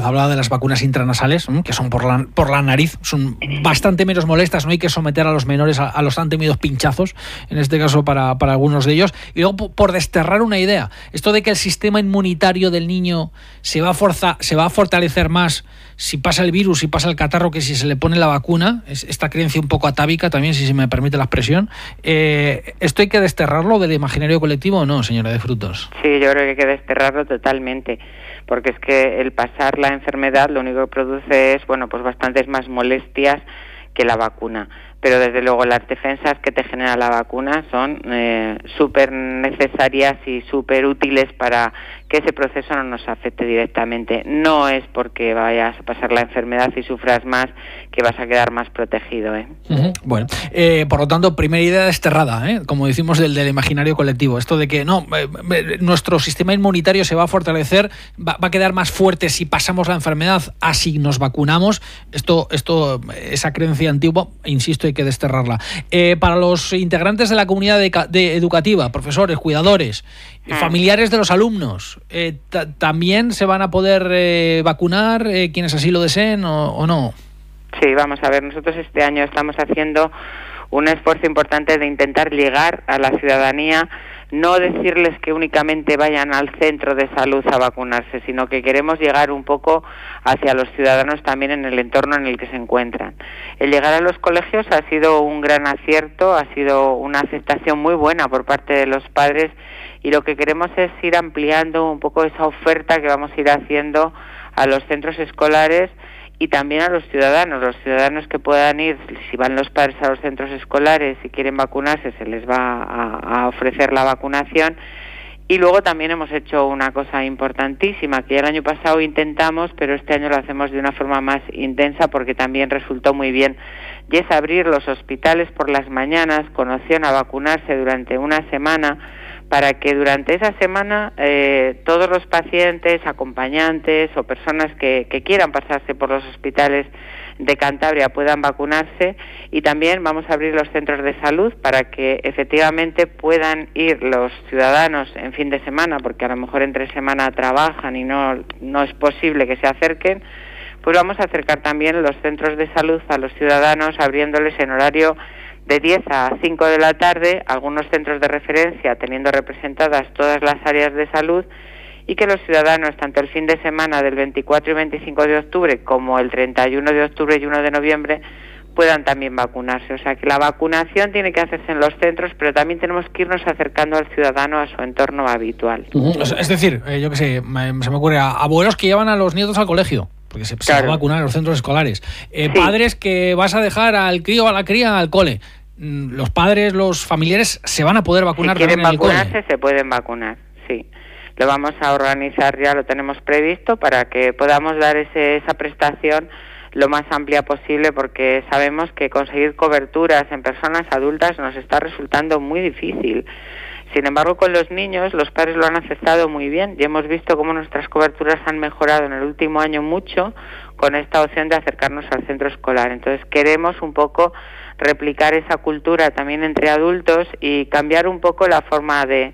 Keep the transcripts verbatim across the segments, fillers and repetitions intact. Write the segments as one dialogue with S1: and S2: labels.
S1: hablaba de las vacunas intranasales, que son por la, por la nariz, son bastante menos molestas, no hay que someter a los menores a, a los tan temidos pinchazos, en este caso para, para algunos de ellos. Y luego, por desterrar una idea, esto de que el sistema inmunitario del niño se va a, forza, se va a fortalecer más si pasa el virus, si pasa el catarro, que si se le pone la vacuna, es esta creencia un poco atávica también, si se me permite la expresión. Eh, ¿Esto hay que desterrarlo del imaginario colectivo o no, señora de Frutos?
S2: Sí, yo creo que hay que desterrarlo totalmente, porque es que el pasar la enfermedad lo único que produce es, bueno, pues bastantes más molestias que la vacuna. Pero desde luego las defensas que te genera la vacuna son eh, súper necesarias y súper útiles para que ese proceso no nos afecte directamente. No es porque vayas a pasar la enfermedad y sufras más que vas a quedar más protegido, ¿eh?
S1: Uh-huh. Bueno, eh, por lo tanto, primera idea desterrada, ¿eh? Como decimos del, del imaginario colectivo. Esto de que no, eh, eh, nuestro sistema inmunitario se va a fortalecer, va, va a quedar más fuerte si pasamos la enfermedad, así nos vacunamos. Esto, esto, esa creencia antigua, insisto, hay que desterrarla. Eh, para los integrantes de la comunidad de, de educativa, profesores, cuidadores, eh, familiares de los alumnos, eh, t- ¿también se van a poder eh, vacunar eh, quienes así lo deseen o, o no?
S2: Sí, vamos a ver, nosotros este año estamos haciendo un esfuerzo importante de intentar llegar a la ciudadanía, no decirles que únicamente vayan al centro de salud a vacunarse, sino que queremos llegar un poco hacia los ciudadanos también en el entorno en el que se encuentran. El llegar a los colegios ha sido un gran acierto, ha sido una aceptación muy buena por parte de los padres, y lo que queremos es ir ampliando un poco esa oferta que vamos a ir haciendo a los centros escolares y también a los ciudadanos, los ciudadanos que puedan ir, si van los padres a los centros escolares y quieren vacunarse, se les va a, a ofrecer la vacunación. Y luego también hemos hecho una cosa importantísima, que ya el año pasado intentamos, pero este año lo hacemos de una forma más intensa porque también resultó muy bien, y es abrir los hospitales por las mañanas con opción a vacunarse durante una semana, para que durante esa semana eh, todos los pacientes, acompañantes o personas que, que quieran pasarse por los hospitales de Cantabria puedan vacunarse, y también vamos a abrir los centros de salud para que efectivamente puedan ir los ciudadanos en fin de semana, porque a lo mejor entre semana trabajan y no, no es posible que se acerquen. Pues vamos a acercar también los centros de salud a los ciudadanos, abriéndoles en horario de diez a cinco de la tarde, algunos centros de referencia teniendo representadas todas las áreas de salud, y que los ciudadanos, tanto el fin de semana del veinticuatro y veinticinco de octubre como el treinta y uno de octubre y uno de noviembre, puedan también vacunarse. O sea que la vacunación tiene que hacerse en los centros, pero también tenemos que irnos acercando al ciudadano a su entorno habitual.
S1: Uh-huh. Es decir, eh, yo qué sé, me, se me ocurre, a abuelos que llevan a los nietos al colegio, porque se, claro, se va a vacunar en los centros escolares. Eh, sí. Padres que vas a dejar al crío o a la cría al cole. Los padres, los familiares se van a poder vacunar.
S2: Si quieren
S1: también en el
S2: vacunarse,
S1: cole.
S2: Se pueden vacunar, sí. Lo vamos a organizar, ya lo tenemos previsto, para que podamos dar ese, esa prestación lo más amplia posible, porque sabemos que conseguir coberturas en personas adultas nos está resultando muy difícil. Sin embargo, con los niños, los padres lo han aceptado muy bien, y hemos visto cómo nuestras coberturas han mejorado en el último año mucho con esta opción de acercarnos al centro escolar. Entonces queremos un poco replicar esa cultura también entre adultos y cambiar un poco la forma de,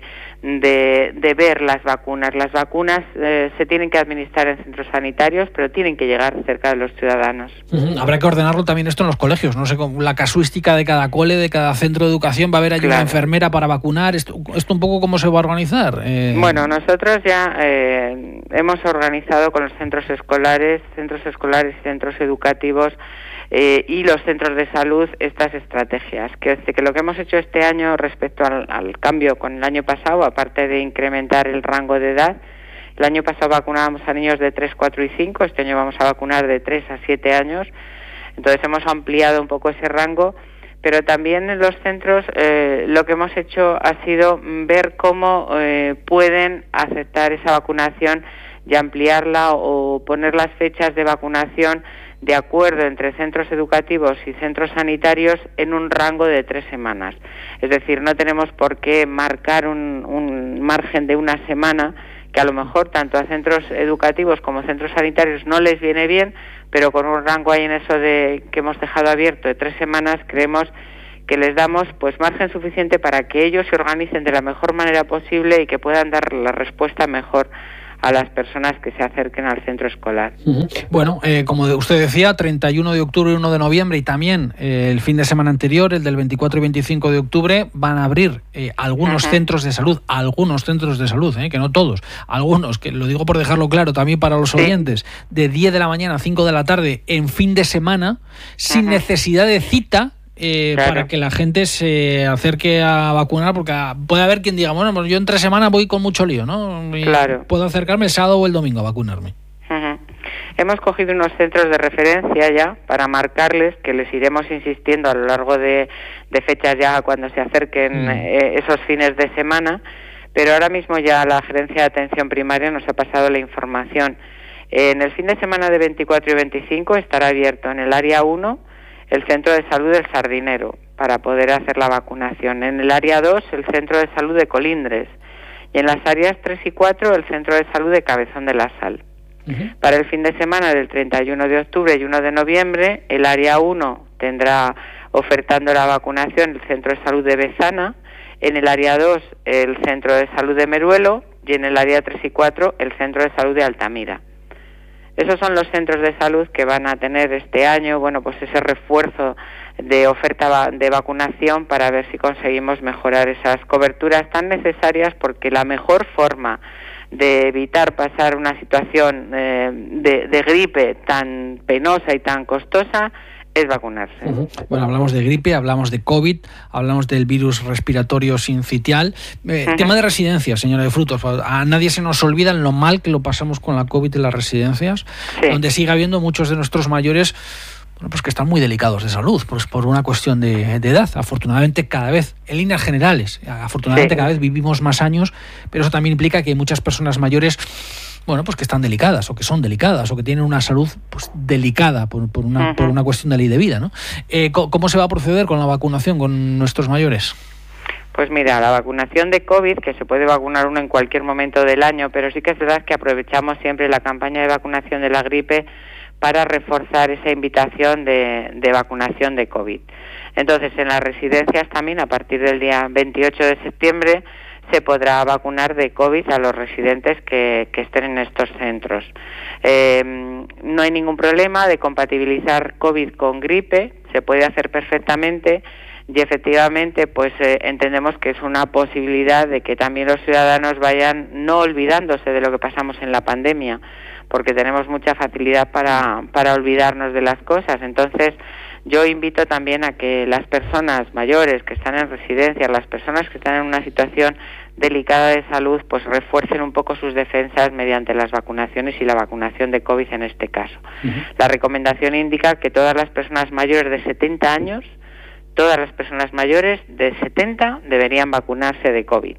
S2: de, de ver las vacunas. Las vacunas eh, se tienen que administrar en centros sanitarios, pero tienen que llegar cerca de los ciudadanos.
S1: Uh-huh. Habrá que ordenarlo también esto en los colegios, no sé, con la casuística de cada cole, de cada centro de educación, va a haber allí claro. una enfermera para vacunar. Esto, esto un poco cómo se va a organizar. Eh...
S2: Bueno, nosotros ya eh, hemos organizado con los centros escolares, centros escolares y centros educativos eh, y los centros de salud estas estrategias, que, que lo que hemos hecho este año respecto al, al cambio con el año pasado, aparte de incrementar el rango de edad, el año pasado vacunábamos a niños de tres, cuatro y cinco, este año vamos a vacunar de tres a siete años, entonces hemos ampliado un poco ese rango, pero también en los centros eh, lo que hemos hecho ha sido ver cómo eh, pueden aceptar esa vacunación y ampliarla o poner las fechas de vacunación de acuerdo entre centros educativos y centros sanitarios en un rango de tres semanas. Es decir, no tenemos por qué marcar un, un margen de una semana, que a lo mejor tanto a centros educativos como centros sanitarios no les viene bien, pero con un rango ahí en eso de que hemos dejado abierto de tres semanas, creemos que les damos pues margen suficiente para que ellos se organicen de la mejor manera posible y que puedan dar la respuesta mejor a las personas que se acerquen al centro escolar.
S1: Uh-huh. Bueno, eh, como usted decía, treinta y uno de octubre y uno de noviembre, y también eh, el fin de semana anterior, el del veinticuatro y veinticinco de octubre, van a abrir eh, algunos uh-huh. centros de salud, algunos centros de salud, eh, que no todos, algunos, que lo digo por dejarlo claro también para los oyentes, sí. de diez de la mañana a cinco de la tarde en fin de semana, sin uh-huh. necesidad de cita, Eh, claro. para que la gente se acerque a vacunar, porque puede haber quien diga, bueno, pues yo entre semana voy con mucho lío, ¿no? Y claro. puedo acercarme el sábado o el domingo a vacunarme.
S2: Uh-huh. Hemos cogido unos centros de referencia ya para marcarles, que les iremos insistiendo a lo largo de, de fechas ya cuando se acerquen uh-huh. eh, esos fines de semana, pero ahora mismo ya la Gerencia de Atención Primaria nos ha pasado la información. Eh, en el fin de semana de veinticuatro y veinticinco estará abierto en el área uno el Centro de Salud del Sardinero, para poder hacer la vacunación. En el área dos, el Centro de Salud de Colindres. Y en las áreas tres y cuatro, el Centro de Salud de Cabezón de la Sal. Uh-huh. Para el fin de semana del treinta y uno de octubre y uno de noviembre, el área uno tendrá ofertando la vacunación el Centro de Salud de Bezana, en el área dos, el Centro de Salud de Meruelo, y en el área tres y cuatro, el Centro de Salud de Altamira. Esos son los centros de salud que van a tener este año, bueno, pues ese refuerzo de oferta de vacunación para ver si conseguimos mejorar esas coberturas tan necesarias, porque la mejor forma de evitar pasar una situación eh, de, de gripe tan penosa y tan costosa es vacunarse.
S1: Uh-huh. Bueno, hablamos de gripe, hablamos de COVID, hablamos del virus respiratorio sincitial. Eh, uh-huh. Tema de residencias, señora de Frutos. A nadie se nos olvida lo mal que lo pasamos con la COVID en las residencias, sí. donde sigue habiendo muchos de nuestros mayores, bueno, pues que están muy delicados de salud, pues por una cuestión de, de edad. Afortunadamente, cada vez, en líneas generales, afortunadamente sí. cada vez vivimos más años, pero eso también implica que hay muchas personas mayores, bueno, pues que están delicadas, o que son delicadas, o que tienen una salud pues delicada por, por, una, uh-huh. por una cuestión de ley de vida, ¿no? Eh, ¿Cómo se va a proceder con la vacunación con nuestros mayores?
S2: Pues mira, la vacunación de COVID, que se puede vacunar uno en cualquier momento del año, pero sí que es verdad que aprovechamos siempre la campaña de vacunación de la gripe para reforzar esa invitación de, de vacunación de COVID. Entonces, en las residencias también, a partir del día veintiocho de septiembre, se podrá vacunar de COVID a los residentes que, que estén en estos centros. Eh, no hay ningún problema de compatibilizar COVID con gripe, se puede hacer perfectamente, y efectivamente pues eh, entendemos que es una posibilidad de que también los ciudadanos vayan no olvidándose de lo que pasamos en la pandemia, porque tenemos mucha facilidad para, para olvidarnos de las cosas. Entonces, yo invito también a que las personas mayores que están en residencias, las personas que están en una situación delicada de salud, pues refuercen un poco sus defensas mediante las vacunaciones y la vacunación de COVID en este caso. Uh-huh. La recomendación indica que todas las personas mayores de setenta años, todas las personas mayores de setenta deberían vacunarse de COVID.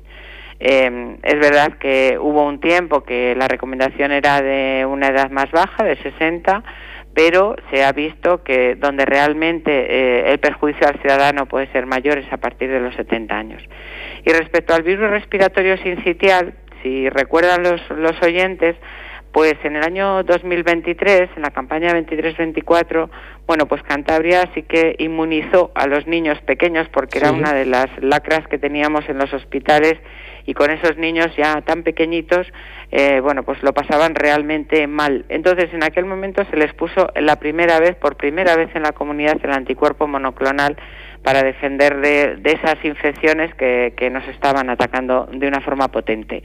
S2: Eh, es verdad que hubo un tiempo que la recomendación era de una edad más baja, de sesenta, pero se ha visto que donde realmente eh, el perjuicio al ciudadano puede ser mayor es a partir de los setenta años. Y respecto al virus respiratorio sincitial, si recuerdan los, los oyentes, pues en el año dos mil veintitrés, en la campaña veintitrés veinticuatro, bueno, pues Cantabria sí que inmunizó a los niños pequeños, porque sí. era una de las lacras que teníamos en los hospitales, y con esos niños ya tan pequeñitos, eh, bueno, pues lo pasaban realmente mal. Entonces, en aquel momento se les puso la primera vez, por primera vez en la comunidad, el anticuerpo monoclonal para defender de, de esas infecciones que, que nos estaban atacando de una forma potente.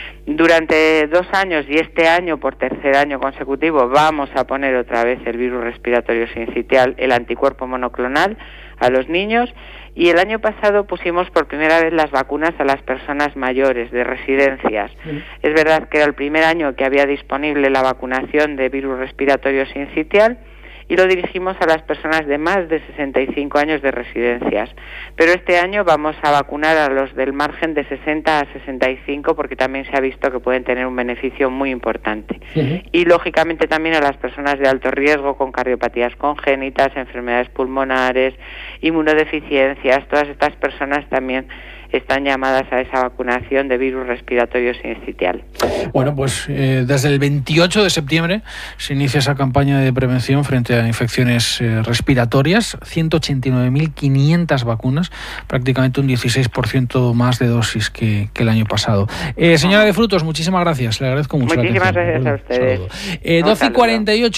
S2: Durante dos años y este año, por tercer año consecutivo, vamos a poner otra vez el virus respiratorio sincitial, el anticuerpo monoclonal, a los niños, y el año pasado pusimos por primera vez las vacunas a las personas mayores de residencias. Sí. Es verdad que era el primer año que había disponible la vacunación de virus respiratorio sincitial, y lo dirigimos a las personas de más de sesenta y cinco años de residencias. Pero este año vamos a vacunar a los del margen de sesenta a sesenta y cinco, porque también se ha visto que pueden tener un beneficio muy importante. Uh-huh. Y lógicamente también a las personas de alto riesgo con cardiopatías congénitas, enfermedades pulmonares, inmunodeficiencias. Todas estas personas también están llamadas a esa vacunación de virus respiratorio sincitial.
S1: Bueno, pues eh, desde el veintiocho de septiembre se inicia esa campaña de prevención frente a infecciones eh, respiratorias, ciento ochenta y nueve mil quinientas vacunas, prácticamente un dieciséis por ciento más de dosis que, que el año pasado. Eh, señora de Frutos, muchísimas gracias, le agradezco mucho.
S2: Muchísimas gracias a ustedes.
S1: Eh, doce y cuarenta y ocho.